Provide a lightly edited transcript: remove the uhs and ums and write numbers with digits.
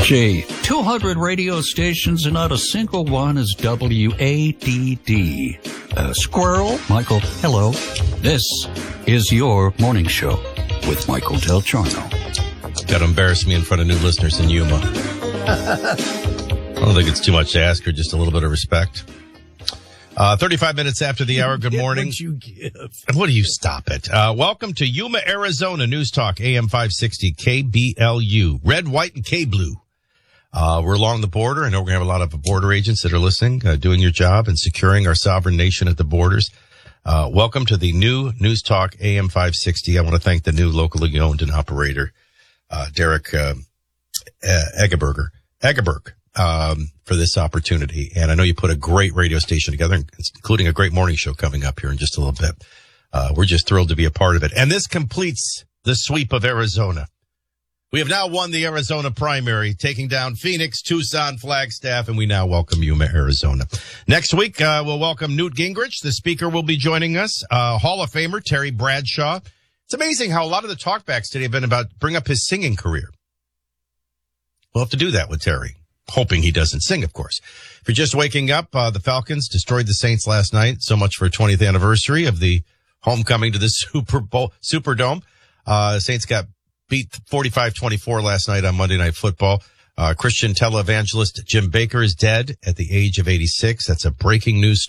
Gee, 200 radio stations and not a single one is WADD. Squirrel, Michael, hello. This is your morning show with Michael Del Giorno. Got to embarrass me in front of new listeners in Yuma. I don't think it's too much to ask her, just a little bit of respect. 35 minutes after the hour. Good morning. What you give? What do you stop it? Welcome to Yuma, Arizona. News Talk, AM 560, KBLU. Red, white, and K-Blue. We're along the border. I know we're going to have a lot of border agents that are listening, doing your job and securing our sovereign nation at the borders. Welcome to the new News Talk, AM 560. I want to thank the new locally owned and operator, Derek Egeberg, for this opportunity. And I know you put a great radio station together, including a great morning show coming up here in just a little bit. We're just thrilled to be a part of it. And this completes the sweep of Arizona. We have now won the Arizona primary, taking down Phoenix, Tucson, Flagstaff, and we now welcome Yuma, Arizona. Next week, we'll welcome Newt Gingrich. The speaker will be joining us. Hall of Famer Terry Bradshaw. It's amazing how a lot of the talkbacks today have been about bring up his singing career. We'll have to do that with Terry, hoping he doesn't sing, of course. If you're just waking up, the Falcons destroyed the Saints last night. So much for 20th anniversary of the homecoming to the Superdome. Saints got beat 45-24 last night on Monday Night Football. Christian televangelist Jim Bakker is dead at the age of 86. That's a breaking news story.